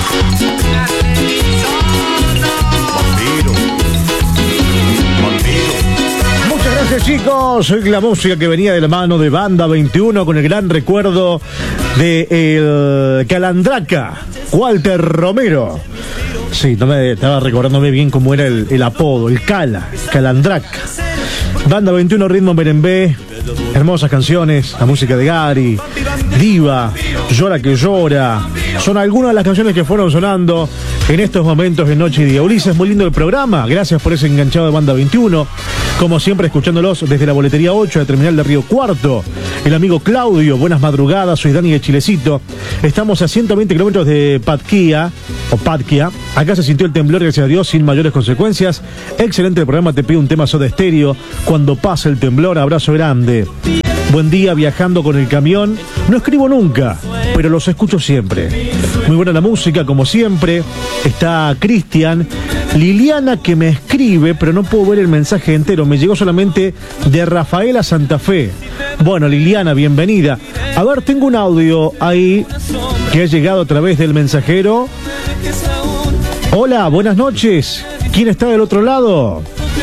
Chicos, la música que venía de la mano de Banda 21 con el gran recuerdo de el Calandraca, Walter Romero. Sí, estaba recordándome bien cómo era el apodo, el Calandraca. Banda 21, ritmo merengue, hermosas canciones, la música de Gary, Diva, Llora que llora. Son algunas de las canciones que fueron sonando en estos momentos de Noche y Día. Ulises, muy lindo el programa, gracias por ese enganchado de Banda 21. Como siempre, escuchándolos desde la boletería 8 de Terminal de Río Cuarto. El amigo Claudio, buenas madrugadas, soy Dani de Chilecito. Estamos a 120 kilómetros de Patquía. Acá se sintió el temblor, gracias a Dios, sin mayores consecuencias. Excelente el programa, te pido un tema Soda Stereo. Cuando pase el temblor, abrazo grande. Buen día, viajando con el camión. No escribo nunca, pero los escucho siempre. Muy buena la música, como siempre. Está Cristian. Liliana, que me escribe, pero no puedo ver el mensaje entero. Me llegó solamente de Rafaela Santa Fe. Bueno, Liliana, bienvenida. A ver, tengo un audio ahí que ha llegado a través del mensajero. Hola, buenas noches. ¿Quién está del otro lado?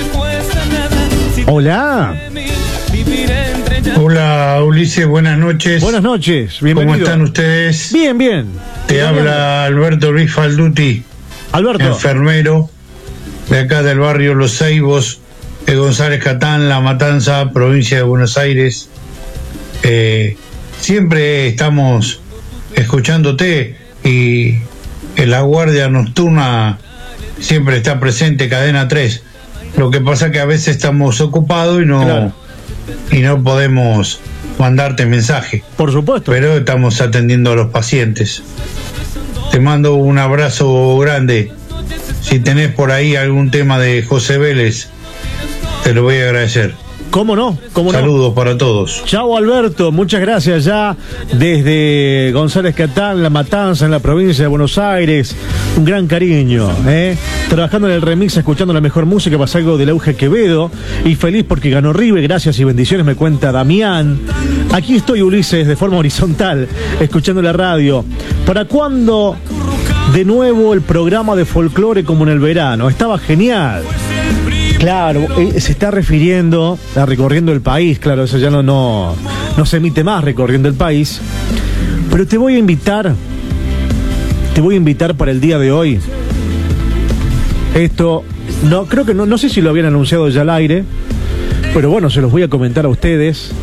Hola. Hola, Ulises, buenas noches. Buenas noches, bienvenido. ¿Cómo están ustedes? Bien, bien. Te habla Alberto Luis Falduti. Alberto. Enfermero de acá del barrio Los Ceibos, de González Catán, La Matanza, provincia de Buenos Aires. Siempre estamos escuchándote y en la guardia nocturna siempre está presente Cadena 3. Lo que pasa que a veces estamos ocupados y no podemos mandarte mensaje. Por supuesto. Pero estamos atendiendo a los pacientes. Te mando un abrazo grande. Si tenés por ahí algún tema de José Vélez, te lo voy a agradecer. ¿Cómo no? Saludos para todos. Chao, Alberto, muchas gracias. Ya desde González Catán, La Matanza, en la provincia de Buenos Aires, un gran cariño, trabajando en el remix, escuchando la mejor música, pasa algo del Auge Quevedo, y feliz porque ganó River, gracias y bendiciones, me cuenta Damián. Aquí estoy, Ulises, de forma horizontal, escuchando la radio. ¿Para cuándo de nuevo el programa de folclore como en el verano? Estaba genial. Claro, se está refiriendo a Recorriendo el País, claro, eso ya no se emite más, Recorriendo el País. Pero te voy a invitar para el día de hoy. Esto, no sé si lo habían anunciado ya al aire, pero bueno, se los voy a comentar a ustedes.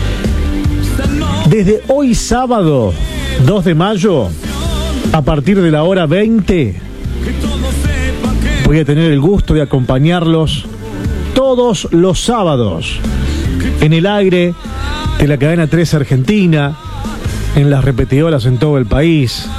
Desde hoy sábado, 2 de mayo, a partir de la hora 20, voy a tener el gusto de acompañarlos todos los sábados en el aire de la cadena 3 Argentina, en las repetidoras en todo el país.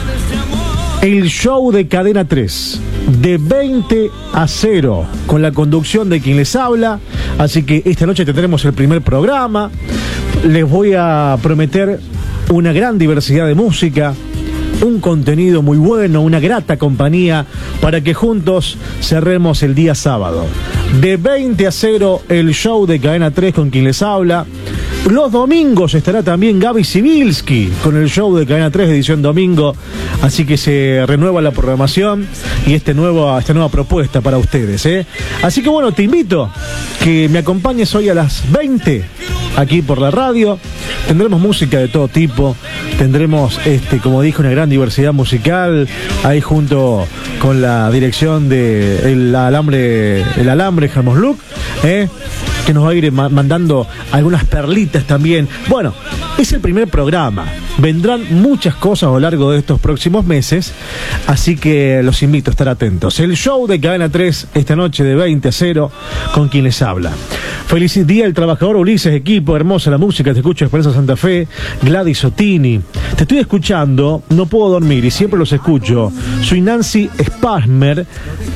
El show de Cadena 3, de 20 a 0, con la conducción de quien les habla. Así que esta noche tendremos el primer programa. Les voy a prometer una gran diversidad de música, un contenido muy bueno, una grata compañía para que juntos cerremos el día sábado. De 20 a 0 el show de Cadena 3 con quien les habla. Los domingos estará también Gaby Sibilski con el show de Cadena 3 edición domingo. Así que se renueva la programación y esta nueva propuesta para ustedes, Así que bueno, te invito que me acompañes hoy a las 20 aquí por la radio. Tendremos música de todo tipo, tendremos, como dije, una gran diversidad musical, ahí junto con la dirección de el alambre Hermos Luc, que nos va a ir mandando algunas perlitas también. Bueno, es el primer programa, vendrán muchas cosas a lo largo de estos próximos meses, así que los invito a estar atentos. El show de Cadena 3 esta noche de 20 a 0 con quien les habla. Feliz día del trabajador, Ulises, equipo, hermosa la música, te escucho Esperanza Santa Fe, Gladys Ottini. Te estoy escuchando, no puedo dormir y siempre los escucho. Soy Nancy Spammer,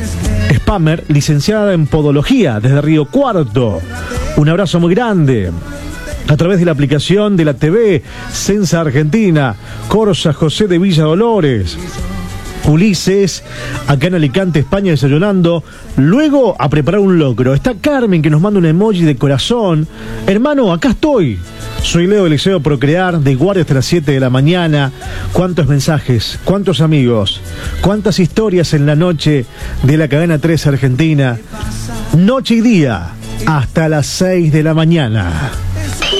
licenciada en Podología desde Río Cuarto. Un abrazo muy grande. A través de la aplicación de la TV Sensa Argentina, Corsa José de Villa Dolores. Ulises, acá en Alicante, España, desayunando. Luego a preparar un locro. Está Carmen, que nos manda un emoji de corazón. Hermano, acá estoy. Soy Leo del Liceo Procrear, de guardia hasta las 7 de la mañana. Cuántos mensajes, cuántos amigos, cuántas historias en la noche de la cadena 3 Argentina. Noche y día, hasta las 6 de la mañana.